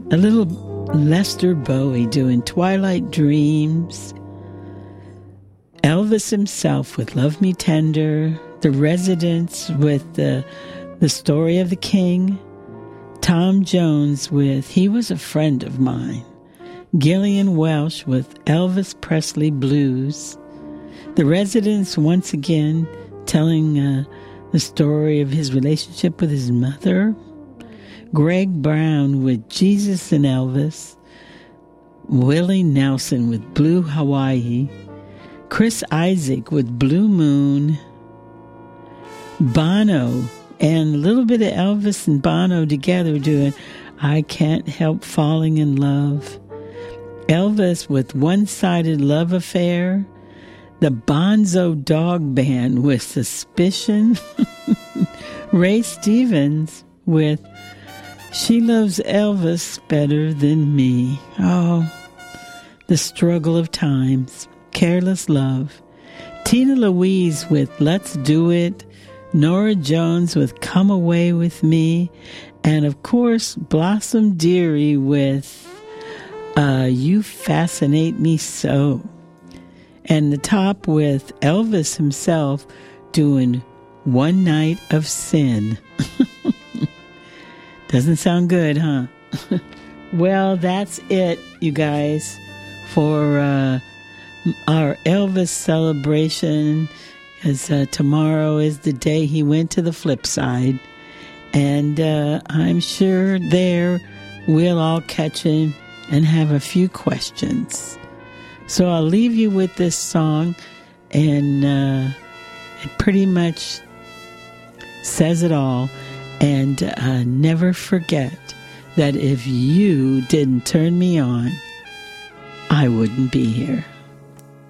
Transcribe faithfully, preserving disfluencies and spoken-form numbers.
a little Lester Bowie doing Twilight Dreams. Elvis himself with Love Me Tender. The Residents with the, the Story of the King. Tom Jones with He Was a Friend of Mine. Gillian Welch with Elvis Presley Blues. The Residents once again telling uh, the story of his relationship with his mother. Greg Brown with Jesus and Elvis. Willie Nelson with Blue Hawaii. Chris Isaak with Blue Moon. Bono and a little bit of Elvis and Bono together doing I Can't Help Falling in Love. Elvis with One-Sided Love Affair. The Bonzo Dog Band with Suspicion. Ray Stevens with She Loves Elvis Better Than Me. Oh, the struggle of times. Careless Love. Tina Louise with Let's Do It. Nora Jones with Come Away With Me. And of course, Blossom Dearie with uh, You Fascinate Me So. And the top with Elvis himself doing One Night of Sin. Doesn't sound good, huh? Well, that's it, you guys, for uh, our Elvis celebration. As uh, tomorrow is the day he went to the flip side. And uh, I'm sure there we'll all catch him and have a few questions. So I'll leave you with this song, and uh, it pretty much says it all. And uh, never forget that if you didn't turn me on, I wouldn't be here.